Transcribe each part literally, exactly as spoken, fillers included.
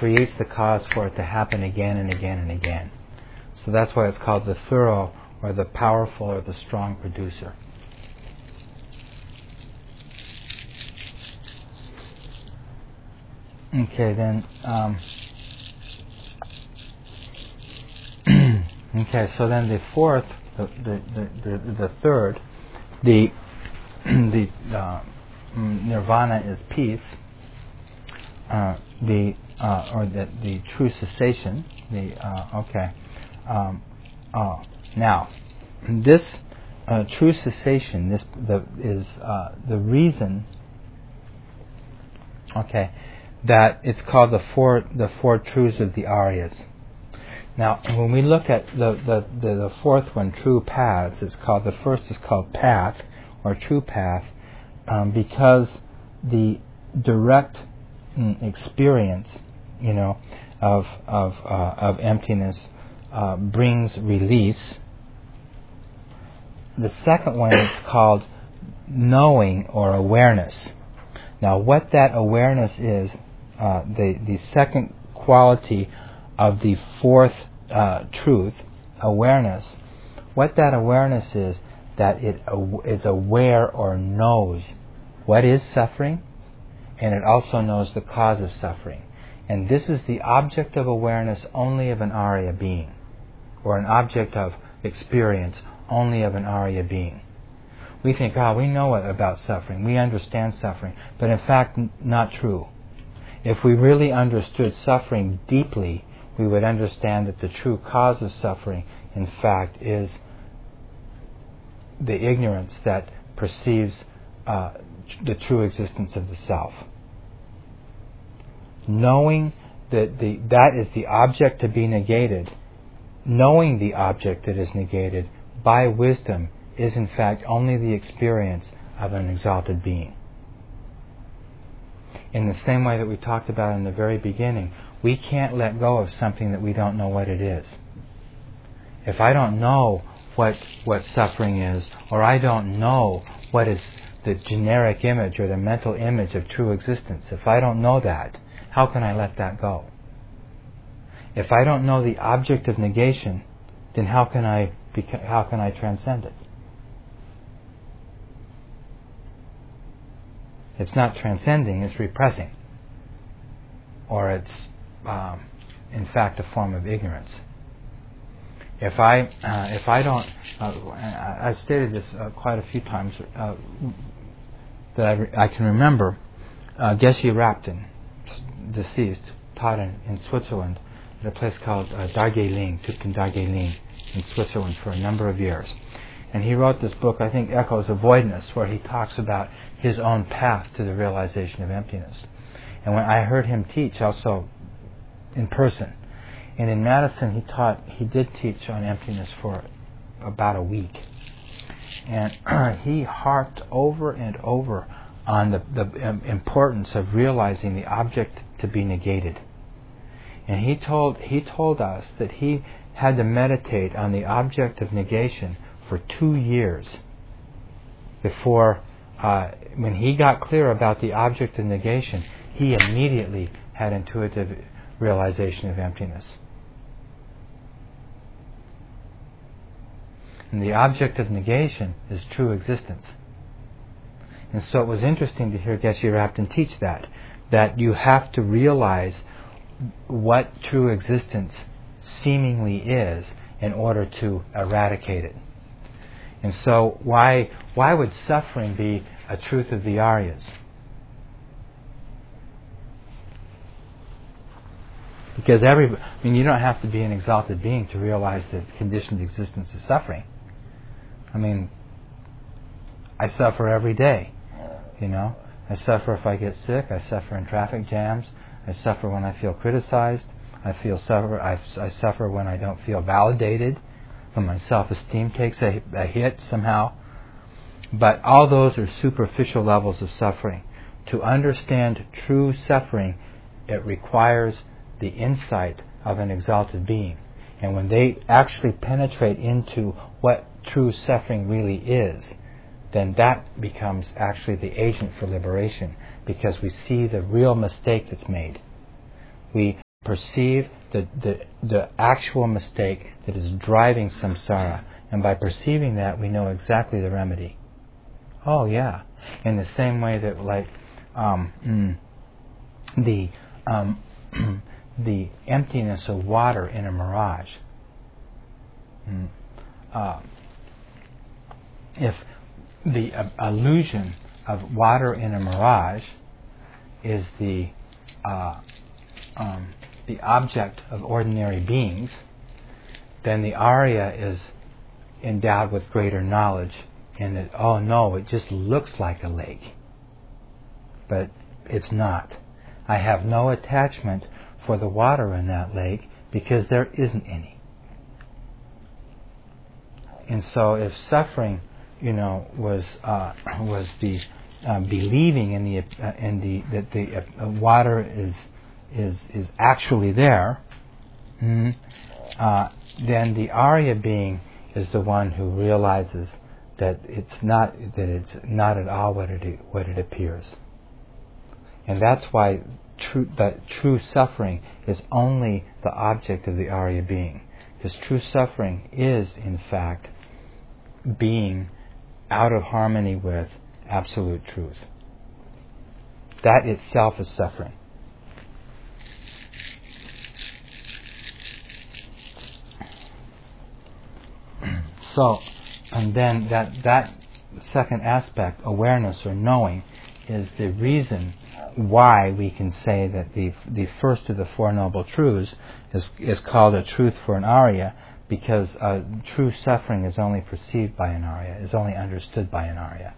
creates the cause for it to happen again and again and again. So that's why it's called the thorough or the powerful or the strong producer. Okay, then. Um, okay, so then the fourth, the the the, the, the third, the the uh, nirvana is peace. Uh, the uh, or the the true cessation. The uh, okay. Um, uh, now, this uh, true cessation. This the is uh, the reason. Okay. That it's called the four the four truths of the Aryas. Now, when we look at the, the, the, the fourth one, true paths, it's called the first is called path or true path, um, because the direct mm, experience, you know, of of uh, of emptiness uh, brings release. The second one is called knowing or awareness. Now, what that awareness is. Uh, the the second quality of the fourth uh, truth, awareness, what that awareness is, that it aw- is aware or knows what is suffering, and it also knows the cause of suffering. And this is the object of awareness only of an Arya being, or an object of experience only of an Arya being. We think, oh, we know about suffering, we understand suffering, but in fact, n- not true. If we really understood suffering deeply, we would understand that the true cause of suffering, in fact, is the ignorance that perceives uh, the true existence of the self. Knowing that the, that is the object to be negated, knowing the object that is negated by wisdom is, in fact, only the experience of an exalted being. In the same way that we talked about in the very beginning, we can't let go of something that we don't know what it is. If I don't know what what suffering is, or I don't know what is the generic image or the mental image of true existence, if I don't know that, how can I let that go? If I don't know the object of negation, then how can I beca- how can I transcend it? It's not transcending, it's repressing. Or it's, um, in fact, a form of ignorance. If I uh, if I don't, uh, I've stated this uh, quite a few times uh, that I, re- I can remember, uh, Geshe Rapton, deceased, taught in, in Switzerland at a place called uh, Darjeeling, Tupten Darjeeling, in Switzerland for a number of years. And he wrote this book, I think, Echoes of Voidness, where he talks about his own path to the realization of emptiness. And when I heard him teach also in person, and in Madison he taught, he did teach on emptiness for about a week. And he harped over and over on the, the um, importance of realizing the object to be negated. And he told he told us that he had to meditate on the object of negation for two years before, uh, when he got clear about the object of negation, he immediately had intuitive realization of emptiness. And the object of negation is true existence. And so it was interesting to hear Geshe Rapton teach that, that you have to realize what true existence seemingly is in order to eradicate it. And so why why would suffering be a truth of the Aryas? Because every, I mean, you don't have to be an exalted being to realize that conditioned existence is suffering. I mean, I suffer every day, you know. I suffer if I get sick. I suffer in traffic jams. I suffer when I feel criticized. I feel suffer. I, I suffer when I don't feel validated, when my self-esteem takes a, a hit somehow. But all those are superficial levels of suffering. To understand true suffering, it requires the insight of an exalted being. And when they actually penetrate into what true suffering really is, then that becomes actually the agent for liberation, because we see the real mistake that's made. We perceive the, the, the actual mistake that is driving samsara. And by perceiving that, we know exactly the remedy. Oh, yeah. In the same way that, like, um, mm, the um, the emptiness of water in a mirage. Mm, uh, if the uh, illusion of water in a mirage is the uh, um, the object of ordinary beings, then the Arya is endowed with greater knowledge in that, oh no, it just looks like a lake. But it's not. I have no attachment for the water in that lake because there isn't any. And so if suffering, you know, was uh, was the uh, believing in the uh, in the that the uh, water is is is actually there, mm, uh, then the Arya being is the one who realizes that it's not that it's not at all what it what it appears. And that's why true that true suffering is only the object of the Arya being, because true suffering is in fact being out of harmony with absolute truth. That itself is suffering. So, and then that that second aspect, awareness or knowing, is the reason why we can say that the the first of the Four Noble Truths is is called a truth for an Arya, because uh, true suffering is only perceived by an Arya, is only understood by an Arya.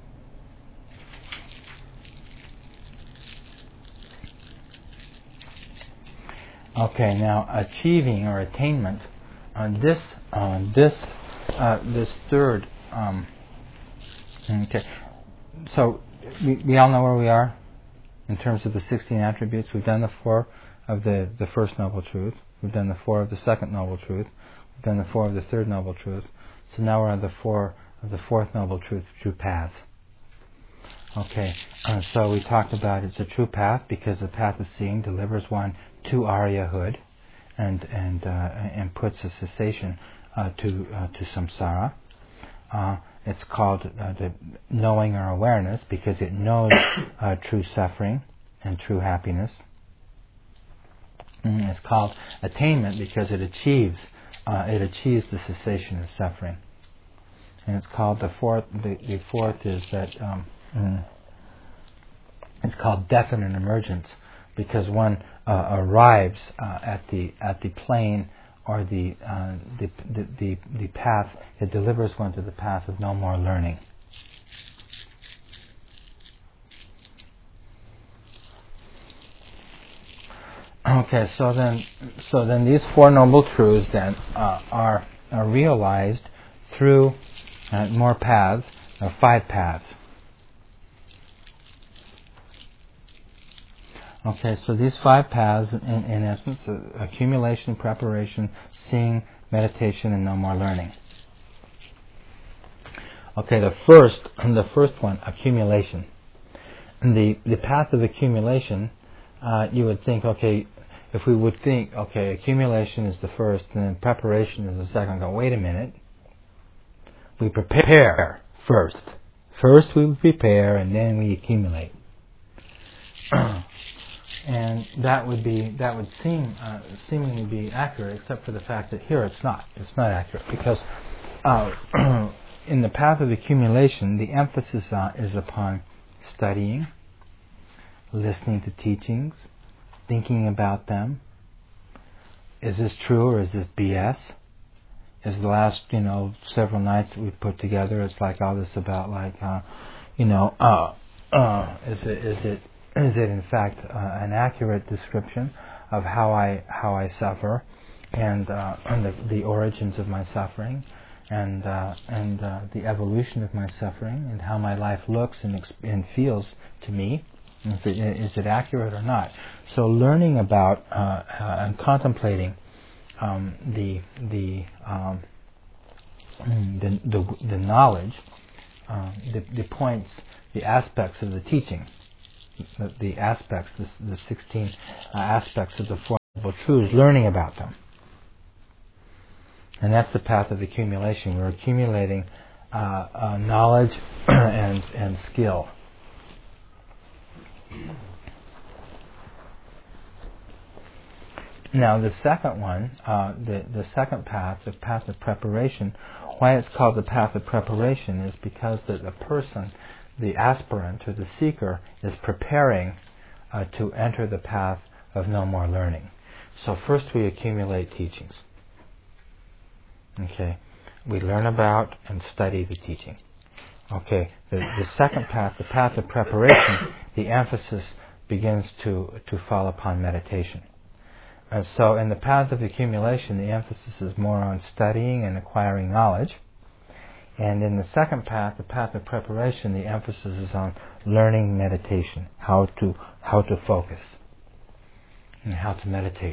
Okay, now achieving or attainment on this on this uh, this third. Um, okay, so we, we all know where we are in terms of the sixteen attributes. We've done the four of the, the first Noble Truth. We've done the four of the second Noble Truth. We've done the four of the third Noble Truth. So now we're on the four of the fourth Noble Truth, true path. Okay, uh, so we talked about it's a true path because the path of seeing delivers one to Aryahood and and uh, and puts a cessation uh, to uh, to samsara. Uh, it's called uh, the knowing or awareness because it knows uh, true suffering and true happiness. And it's called attainment because it achieves uh, it achieves the cessation of suffering. And it's called the fourth. The, the fourth is that um, mm, it's called definite emergence because one uh, arrives uh, at the at the plane or the, uh, the, the the the path. It delivers one to the path of no more learning. Okay, so then so then these four noble truths then uh, are are realized through uh, more paths, uh, five paths. Okay, so these five paths, in, in essence, uh, accumulation, preparation, seeing, meditation, and no more learning. Okay, the first, the first one, accumulation. The the path of accumulation, uh, you would think, okay, if we would think, okay, accumulation is the first, and then preparation is the second. Go, wait a minute. We prepare first. First we prepare, and then we accumulate. And that would be that would seem uh, seemingly be accurate, except for the fact that here it's not. It's not accurate because uh, in the path of accumulation, the emphasis uh, is upon studying, listening to teachings, thinking about them. Is this true or is this B S? Is the last you know several nights that we've put together? It's like all this about like uh, you know uh, uh, is it is it Is it in fact uh, an accurate description of how I how I suffer, and, uh, and the, the origins of my suffering, and uh, and uh, the evolution of my suffering, and how my life looks and, exp- and feels to me? Is it, is it accurate or not? So learning about uh, uh, and contemplating um, the the, um, the the the knowledge, uh, the, the points, the aspects of the teaching. The, the aspects, the, the sixteen uh, aspects of the four truths, learning about them. And that's the path of accumulation. We're accumulating uh, uh, knowledge and, and skill. Now the second one, uh, the, the second path, the path of preparation, why it's called the path of preparation is because the, the person, the aspirant or the seeker, is preparing uh, to enter the path of no more learning. So first we accumulate teachings. Okay, we learn about and study the teaching. Okay, the, the second path, the path of preparation, the emphasis begins to, to fall upon meditation. And so in the path of accumulation, the emphasis is more on studying and acquiring knowledge. And in the second path, the path of preparation, the emphasis is on learning meditation, how to how to focus and how to meditate,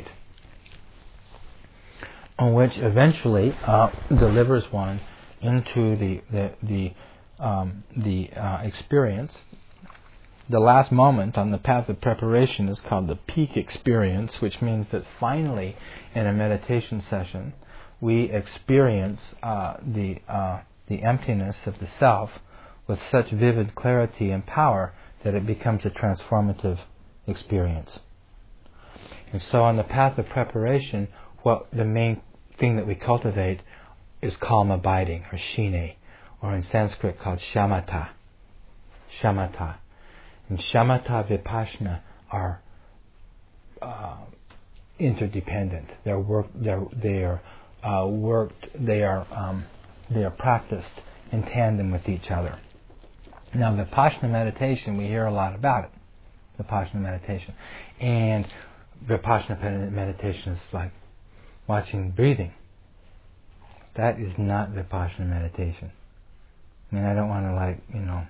on which eventually uh, delivers one into the the the, um, the uh, experience. The last moment on the path of preparation is called the peak experience, which means that finally, in a meditation session, we experience uh, the uh, the emptiness of the self with such vivid clarity and power that it becomes a transformative experience. And so, on the path of preparation, what the main thing that we cultivate is calm abiding, or shine, or in Sanskrit called shamatha. Shamatha. And shamatha vipassana are uh, interdependent. They're work. They're they are uh, worked. They are um, they are practiced in tandem with each other. Now, vipassana meditation, we hear a lot about it. Vipassana meditation, and vipassana meditation is like watching breathing. That is not vipassana meditation. I mean, I don't want to like you know.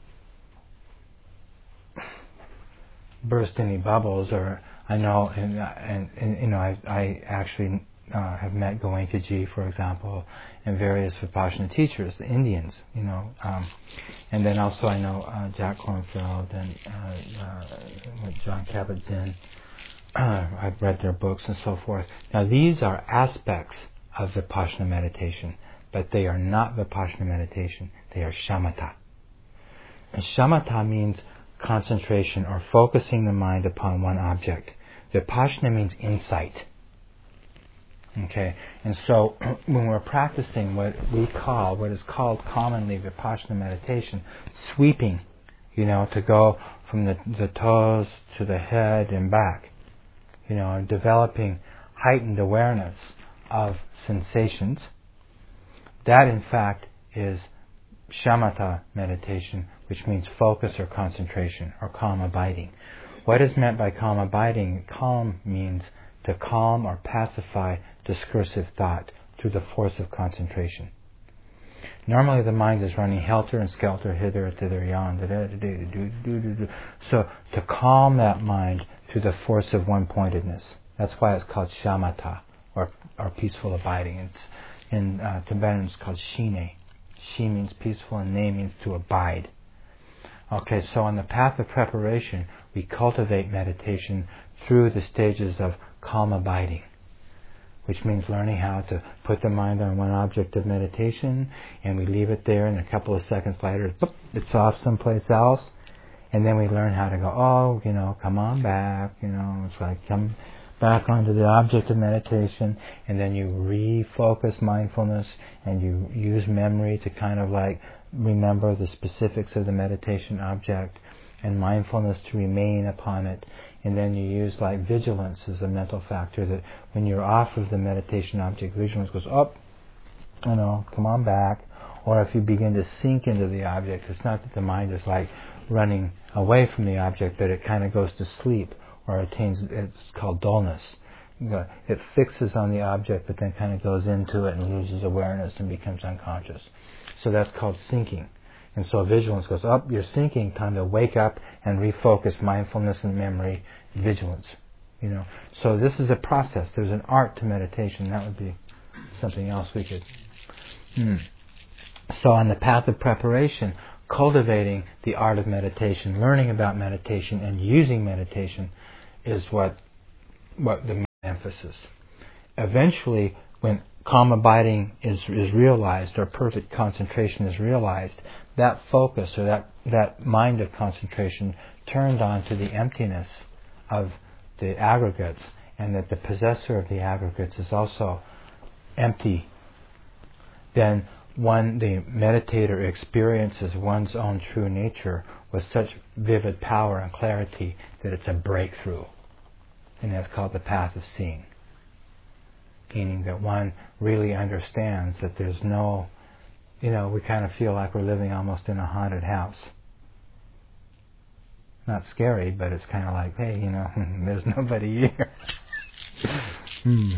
burst any bubbles, or I know, and, and, and you know, I, I actually uh, have met Goenkaji, for example, and various Vipassana teachers, the Indians, you know, um, and then also I know uh, Jack Kornfield and uh, uh, John Kabat-Zinn. Uh, I've read their books and so forth. Now, these are aspects of Vipassana meditation, but they are not Vipassana meditation. They are shamatha. And shamatha means concentration or focusing the mind upon one object. Vipassana means insight. Okay, and so when we're practicing what we call, what is called commonly Vipassana meditation, sweeping, you know, to go from the, the toes to the head and back, you know, and developing heightened awareness of sensations, that in fact is shamatha meditation, which means focus or concentration or calm abiding. What is meant by calm abiding? Calm means to calm or pacify discursive thought through the force of concentration. Normally the mind is running helter and skelter, hither, thither, yon. So to calm that mind through the force of one-pointedness. That's why it's called shamatha, or, or peaceful abiding. It's in uh, Tibetan it's called shine. Shi means peaceful and ne means to abide. Okay, so on the path of preparation, we cultivate meditation through the stages of calm abiding, which means learning how to put the mind on one object of meditation, and we leave it there, and a couple of seconds later, boop, it's off someplace else, and then we learn how to go, oh, you know, come on back, you know, it's like come back onto the object of meditation, and then you refocus mindfulness, and you use memory to kind of like remember the specifics of the meditation object, and mindfulness to remain upon it, and then you use like vigilance as a mental factor, that when you're off of the meditation object, vigilance goes up, you know, come on back. Or if you begin to sink into the object, it's not that the mind is like running away from the object, but it kind of goes to sleep, or attains, it's called dullness. It fixes on the object, but then kind of goes into it and loses awareness and becomes unconscious. So that's called sinking. And so vigilance goes up, you're sinking, time to wake up and refocus mindfulness and memory, vigilance. You know. So this is a process. There's an art to meditation. That would be something else we could... Hmm. So on the path of preparation, cultivating the art of meditation, learning about meditation and using meditation is what what the emphasis. Eventually, when calm abiding is is realized, or perfect concentration is realized, that focus or that, that mind of concentration turned on to the emptiness of the aggregates, and that the possessor of the aggregates is also empty. Then one, the meditator experiences one's own true nature with such vivid power and clarity that it's a breakthrough. And that's called the path of seeing. Meaning that one really understands that there's no, you know, we kind of feel like we're living almost in a haunted house. Not scary, but it's kind of like, hey, you know, there's nobody here. hmm.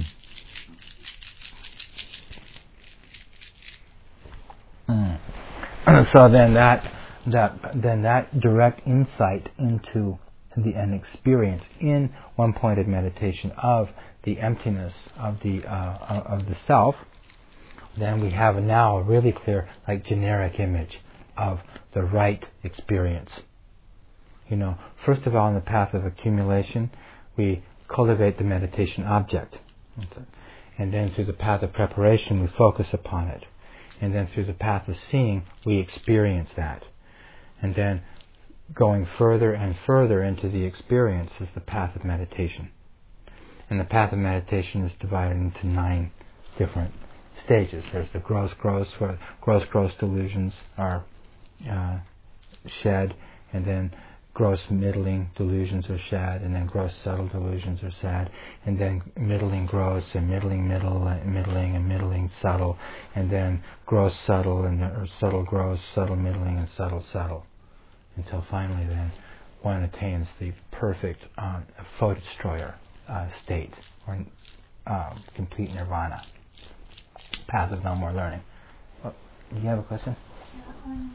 Mm. So then that that then that direct insight into the an experience in one pointed meditation of the emptiness of the uh, of the self, then we have now a really clear, like, generic image of the right experience. You know, first of all, in the path of accumulation, we cultivate the meditation object, and then through the path of preparation, we focus upon it. And then through the path of seeing, we experience that. And then going further and further into the experience is the path of meditation. And the path of meditation is divided into nine different stages. There's the gross, gross, where gross, gross delusions are uh, shed, and then gross, middling delusions are shed, and then gross, subtle delusions are shed, and then middling, gross, and middling, middle, and middling, and middling, subtle, and then gross, subtle, and or subtle, gross, subtle, middling, and subtle, subtle, until finally then one attains the perfect um, foe destroyer uh, state, or uh, complete nirvana, path of no more learning. Oh, do you have a question? Yeah, um,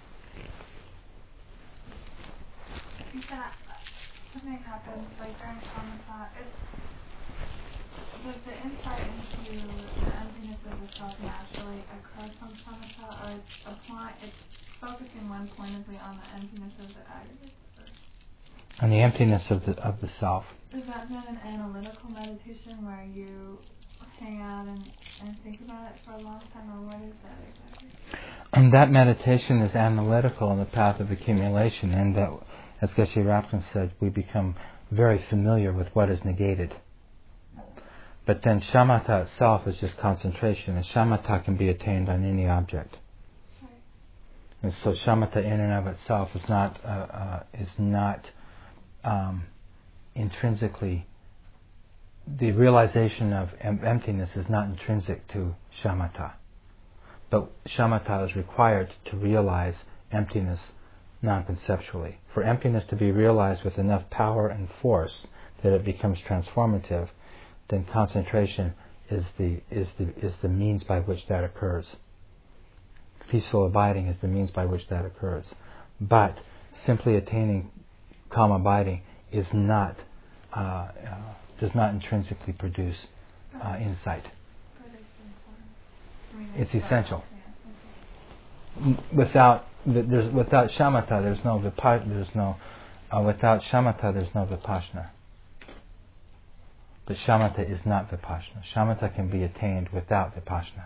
I think that something happens, like during samatha, it's, does the insight into the emptiness of the self naturally occur from samatha, or it's applying, it's focusing one pointedly on the emptiness of the aggregates? On the emptiness of the of the self. Is that then an analytical meditation where you hang out and, and think about it for a long time, or what is that exactly? And that meditation is analytical in the path of accumulation, and that, as Geshe Rabkin said, we become very familiar with what is negated. But then shamatha itself is just concentration, and shamatha can be attained on any object. Right. And so shamatha in and of itself is not uh, uh, is not um, intrinsically, the realization of em- emptiness is not intrinsic to shamatha. But shamatha is required to realize emptiness non-conceptually. For emptiness to be realized with enough power and force that it becomes transformative, then concentration is the is the is the means by which that occurs. Peaceful abiding is the means by which that occurs. But simply attaining calm abiding is not uh, uh, does not intrinsically produce uh, insight. It's essential. Without there's without shamatha, there's no vipa, there's no uh, without shamatha, there's no vipassana. But shamatha is not vipassana. Shamatha can be attained without vipassana.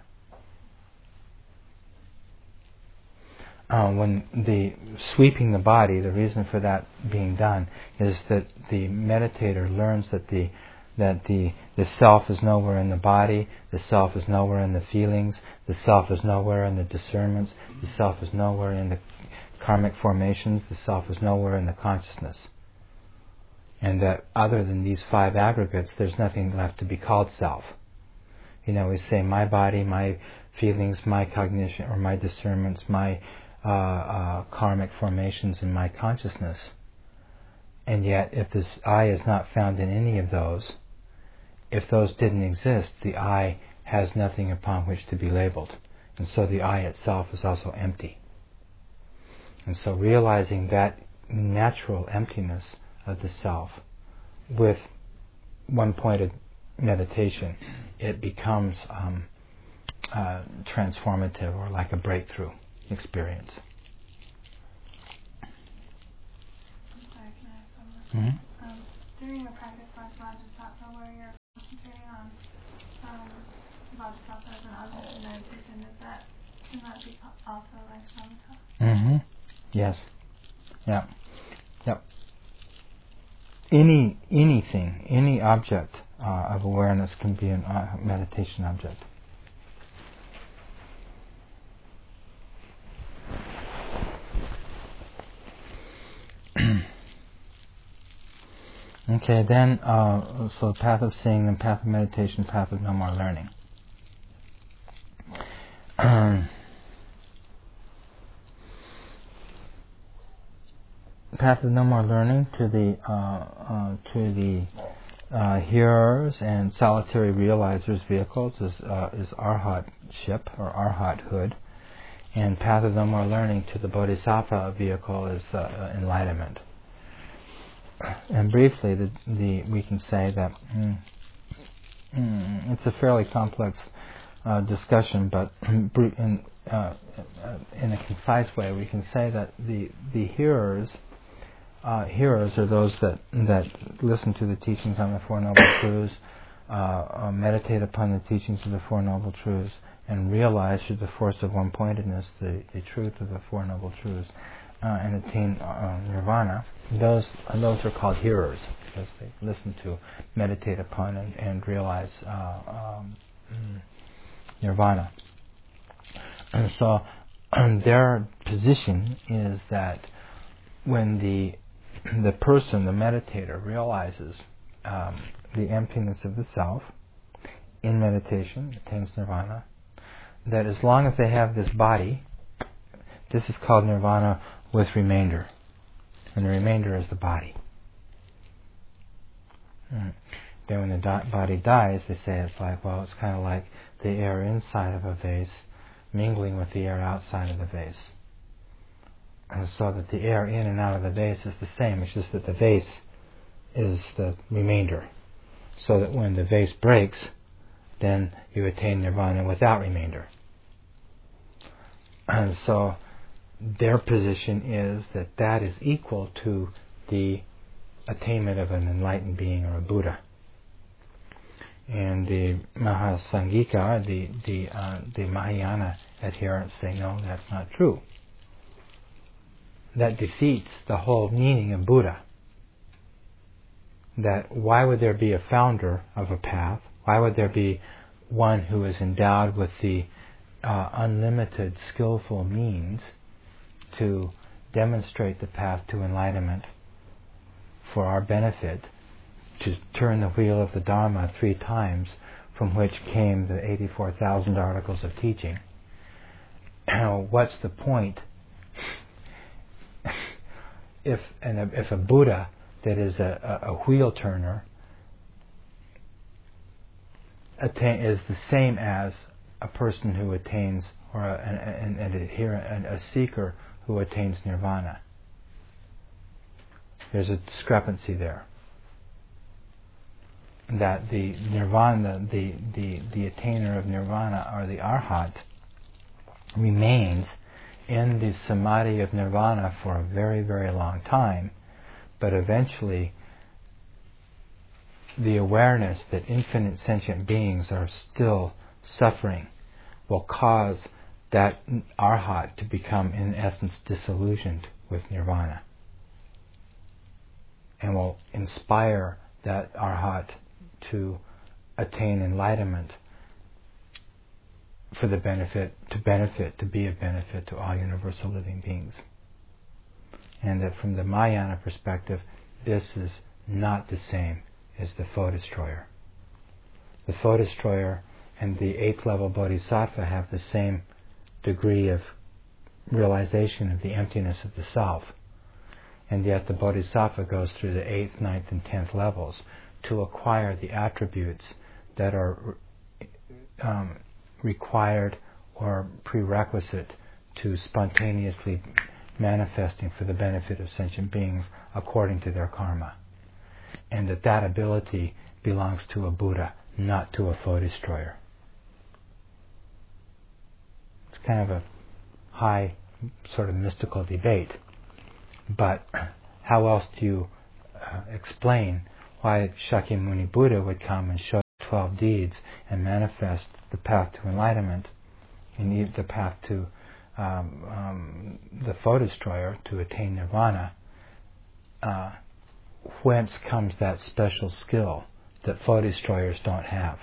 Uh, when the sweeping the body, the reason for that being done is that the meditator learns that the that the, the self is nowhere in the body, the self is nowhere in the feelings, the self is nowhere in the discernments, the self is nowhere in the karmic formations, the self is nowhere in the consciousness. And that other than these five aggregates, there's nothing left to be called self. You know, we say my body, my feelings, my cognition, or my discernments, my uh, uh, karmic formations, and my consciousness. And yet, if this I is not found in any of those, if those didn't exist, the I has nothing upon which to be labeled. And so the I itself is also empty. And so realizing that natural emptiness of the self with one-pointed meditation, it becomes um, uh, transformative, or like a breakthrough experience. I'm sorry, can I ask one more? Mm-hmm. Um, during a practice last night, just thought from where you're um, bodhisattva as an object of meditation, is that, can that be also like samatha? Mm-hmm. Yes. Yeah. Yep. Any anything, any object uh, of awareness can be a uh, meditation object. Okay, then, uh, so path of seeing, then path of meditation, path of no more learning. Path of no more learning to the uh, uh, to the uh, hearers and solitary realizers vehicles is uh, is arhatship or arhathood, and path of no more learning to the bodhisattva vehicle is uh, enlightenment. And briefly, the, the we can say that mm, mm, it's a fairly complex uh, discussion, but in uh, in a concise way, we can say that the the hearers. Uh, hearers are those that that listen to the teachings on the Four Noble Truths, uh, uh, meditate upon the teachings of the Four Noble Truths, and realize through the force of one-pointedness the, the truth of the Four Noble Truths, uh, and attain uh, nirvana. Those those are called hearers, because they listen to, meditate upon, and, and realize uh, um, nirvana. And so their position is that when the the person, the meditator, realizes um, the emptiness of the self in meditation, attains nirvana, that as long as they have this body, this is called nirvana with remainder. And the remainder is the body. Mm. Then when the di- body dies, they say it's like, well, it's kind of like the air inside of a vase mingling with the air outside of the vase. And so that the air in and out of the vase is the same. It's just that the vase is the remainder. So that when the vase breaks, then you attain nirvana without remainder. And so their position is that that is equal to the attainment of an enlightened being or a Buddha. And the Mahasangika, the the uh, the Mahayana adherents, say no, that's not true. That defeats the whole meaning of Buddha. That why would there be a founder of a path? Why would there be one who is endowed with the uh, unlimited skillful means to demonstrate the path to enlightenment for our benefit, to turn the wheel of the Dharma three times, from which came the eighty-four thousand articles of teaching? What's the point if and if a Buddha that is a, a, a wheel turner attain, is the same as a person who attains, or a, an, an, an adherent, a seeker who attains nirvana? There's a discrepancy there. That the nirvana, the, the, the attainer of nirvana, or the arhat, remains in the samadhi of nirvana for a very, very long time, but eventually the awareness that infinite sentient beings are still suffering will cause that arhat to become, in essence, disillusioned with nirvana, and will inspire that arhat to attain enlightenment for the benefit, to benefit, to be of benefit to all universal living beings. And that from the Mahayana perspective, this is not the same as the foe destroyer. The foe destroyer and the eighth level bodhisattva have the same degree of realization of the emptiness of the self. And yet the bodhisattva goes through the eighth, ninth, and tenth levels to acquire the attributes that are um, required or prerequisite to spontaneously manifesting for the benefit of sentient beings according to their karma. And that that ability belongs to a Buddha, not to a foe destroyer. It's kind of a high sort of mystical debate, but how else do you uh, explain why Shakyamuni Buddha would come and show twelve deeds and manifest the path to enlightenment, you need the path to um, um, the foe destroyer to attain nirvana. Uh, whence comes that special skill that foe destroyers don't have?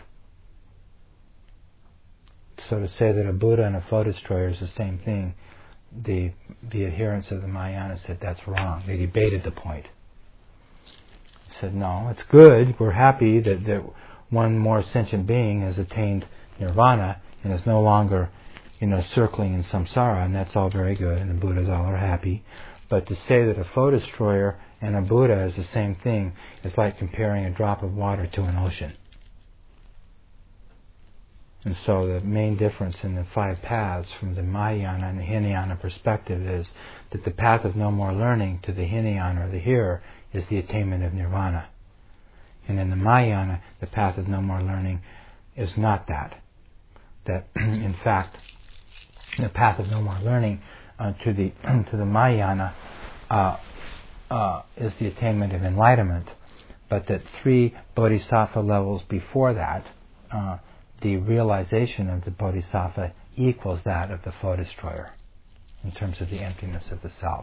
So to say that a Buddha and a foe destroyer is the same thing, the the adherents of the Mahayana said that's wrong. They debated the point. Said, no, it's good. We're happy that, that one more sentient being has attained nirvana and is no longer, you know, circling in samsara, and that's all very good, and the Buddhas all are happy. But to say that a foe destroyer and a Buddha is the same thing is like comparing a drop of water to an ocean. And so the main difference in the five paths from the Mahayana and the Hinayana perspective is that the path of no more learning to the Hinayana or the hearer is the attainment of nirvana. And in the Mahayana, the path of no more learning is not that. That, in fact, the path of no more learning uh, to the to the Mahayana uh, uh, is the attainment of enlightenment, but that three bodhisattva levels before that, uh, the realization of the bodhisattva equals that of the foe destroyer in terms of the emptiness of the self.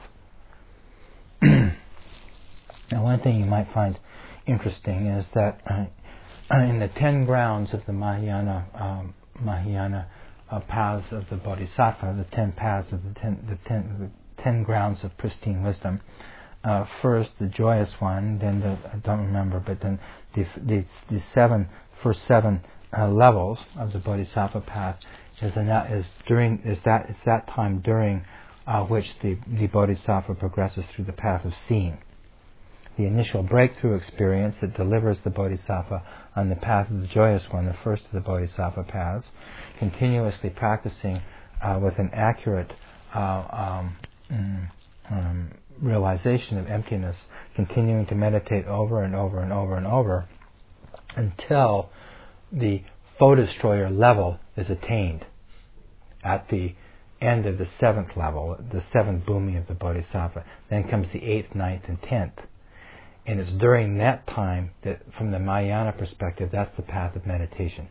Now, one thing you might find interesting is that uh, in the ten grounds of the Mahayana um, Mahayana uh, paths of the bodhisattva, the ten paths of the ten the ten, the ten grounds of pristine wisdom. Uh, first, the joyous one, then the I don't remember, but then the the, the seven first seven uh, levels of the bodhisattva path is an, is during is that is that time during uh, which the the bodhisattva progresses through the path of seeing. The initial breakthrough experience that delivers the bodhisattva on the path of the joyous one, the first of the bodhisattva paths, continuously practicing uh, with an accurate uh, um, um, realization of emptiness, continuing to meditate over and over and over and over until the foe destroyer level is attained at the end of the seventh level, the seventh bhumi of the bodhisattva. Then comes the eighth, ninth, and tenth. And it's during that time that, from the Mahayana perspective, that's the path of meditation.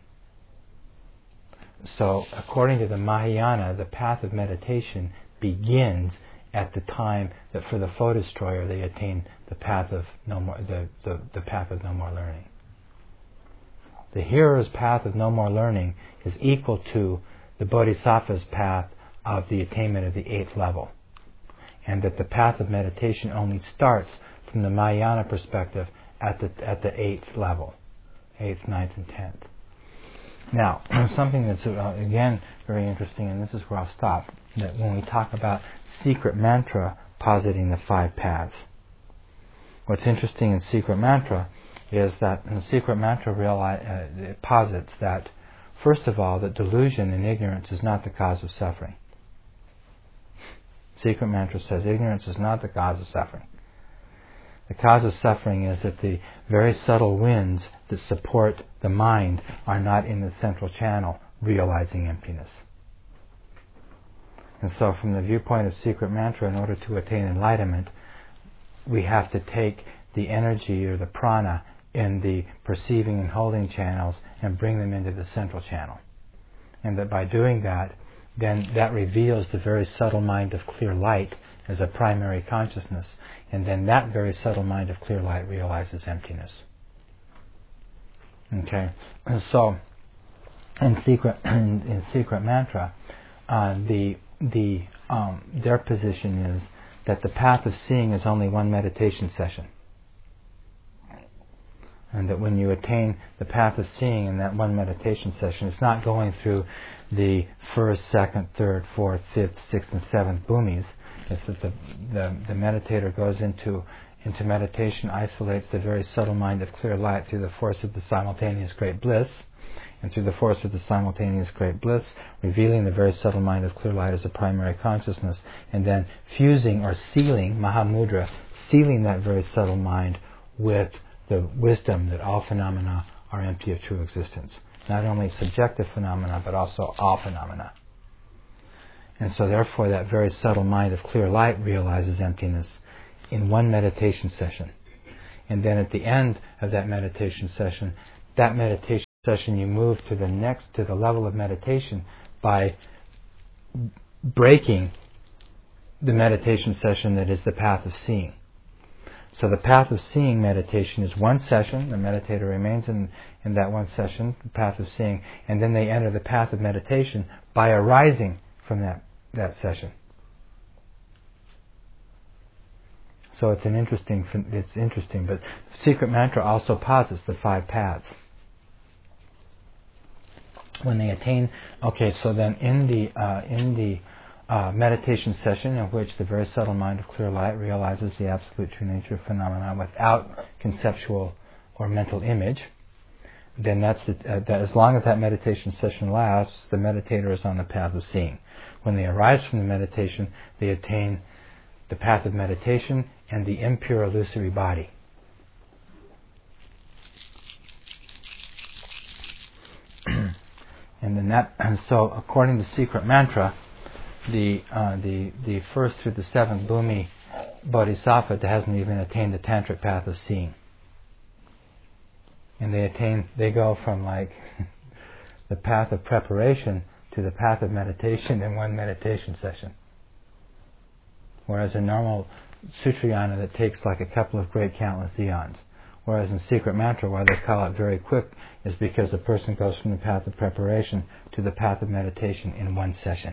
So, according to the Mahayana, the path of meditation begins at the time that, for the foe destroyer, they attain the path of no more, the, the, the path of no more learning. The hearer's path of no more learning is equal to the bodhisattva's path of the attainment of the eighth level, and that the path of meditation only starts from the Mahayana perspective at the at the eighth level, eighth, ninth, and tenth. Now, something that's uh, again very interesting, and this is where I'll stop. That when we talk about secret mantra positing the five paths, what's interesting in secret mantra is that in the secret mantra reali- uh, it posits that, first of all, that delusion and ignorance is not the cause of suffering. Secret mantra says ignorance is not the cause of suffering. The cause of suffering is that the very subtle winds that support the mind are not in the central channel realizing emptiness. And so from the viewpoint of secret mantra, in order to attain enlightenment, we have to take the energy or the prana in the perceiving and holding channels and bring them into the central channel. And that by doing that, then that reveals the very subtle mind of clear light as a primary consciousness, and then that very subtle mind of clear light realizes emptiness. Okay, and so in secret in, in secret mantra, uh, the the um, their position is that the path of seeing is only one meditation session, and that when you attain the path of seeing in that one meditation session, it's not going through the first, second, third, fourth, fifth, sixth, and seventh bhumis. It's that the, the, the meditator goes into into meditation, isolates the very subtle mind of clear light through the force of the simultaneous great bliss, and through the force of the simultaneous great bliss, revealing the very subtle mind of clear light as a primary consciousness, and then fusing or sealing, Mahamudra, sealing that very subtle mind with the wisdom that all phenomena are empty of true existence. Not only subjective phenomena, but also all phenomena. And so therefore that very subtle mind of clear light realizes emptiness in one meditation session. And then at the end of that meditation session, that meditation session, you move to the next, to the level of meditation by breaking the meditation session that is the path of seeing. So the path of seeing meditation is one session. The meditator remains in, in that one session, the path of seeing, and then they enter the path of meditation by arising from that, that session. So it's an interesting, it's interesting, but Secret Mantra also posits the five paths. When they attain, okay, so then in the uh, in the uh, meditation session in which the very subtle mind of clear light realizes the absolute true nature of phenomena without conceptual or mental image, then that's the, uh, that as long as that meditation session lasts, the meditator is on the path of seeing. When they arise from the meditation, they attain the path of meditation and the impure illusory body. And then that, and so according to Secret Mantra, the uh, the the first through the seventh Bhumi Bodhisattva hasn't even attained the tantric path of seeing. And they attain, they go from like the path of preparation to the path of meditation in one meditation session. Whereas a normal Sutrayana that takes like a couple of great countless eons. Whereas in Secret Mantra, why they call it very quick, is because the person goes from the path of preparation to the path of meditation in one session.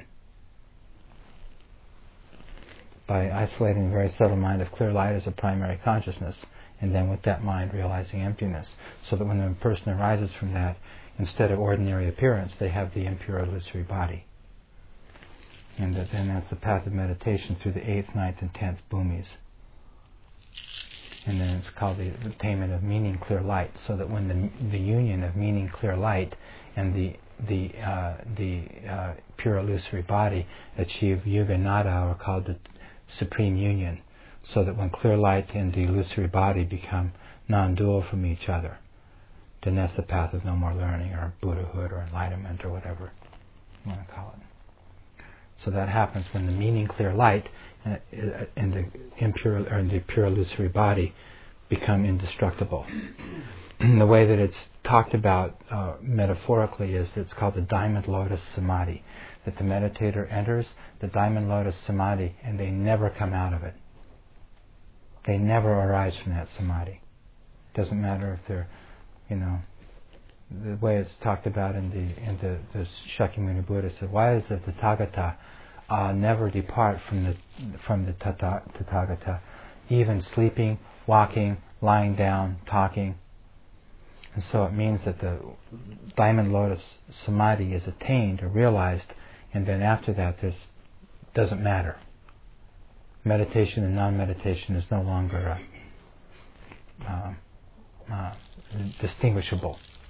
By isolating the very subtle mind of clear light as a primary consciousness, and then with that mind realizing emptiness, so that when the person arises from that, instead of ordinary appearance, they have the impure illusory body. And then that's the path of meditation through the eighth, ninth, and tenth bhumis. And then it's called the attainment of meaning clear light, so that when the the union of meaning clear light and the the uh, the uh, pure illusory body achieve yuga nada, or called the supreme union, so that when clear light and the illusory body become non-dual from each other, then that's the path of no more learning, or Buddhahood, or enlightenment, or whatever you want to call it. So that happens when the meaning clear light and the impure or the pure illusory body become indestructible. The way that it's talked about uh, metaphorically is it's called the diamond lotus samadhi. That the meditator enters the diamond lotus samadhi and they never come out of it. They never arise from that samadhi. Doesn't matter if they're, you know, the way it's talked about in the in the, the Shakyamuni Buddha said, why is it the Tathagata uh, never depart from the from the tata, Tathagata, even sleeping, walking, lying down, talking? And so it means that the diamond lotus samadhi is attained or realized, and then after that there's doesn't matter. Meditation and non-meditation is no longer uh, uh, uh, distinguishable.